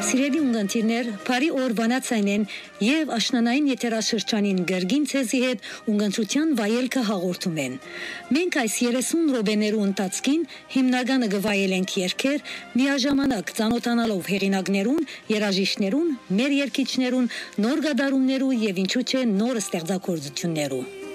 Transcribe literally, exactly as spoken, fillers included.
Սիրելի ունգընտիրներ, բարի օր բանացային եւ աշնանային եթերաշրջանին Գերգին ցեզի հետ ունգընտրության վայելքը հաղորդում են։ Մենք այս երեսուն րոպեներու ընթացքին հիմնականը գվայելենք երգեր, միաժամանակ ծանոթանալով հեղինակներուն, երաժիշտներուն, մեր երգիչներուն, նոր գդարումներու եւ ինչու՞ չէ նոր ստեղծագործություններու։